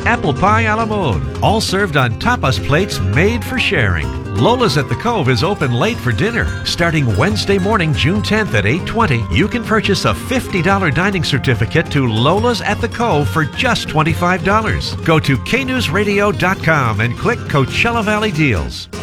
apple pie a la mode, all served on tapas plates made for sharing. Lola's at the Cove is open late for dinner. Starting Wednesday morning, June 10th at 8:20, you can purchase a $50 dining certificate to Lola's at the Cove for just $25. Go to knewsradio.com and click Coachella Valley Deals.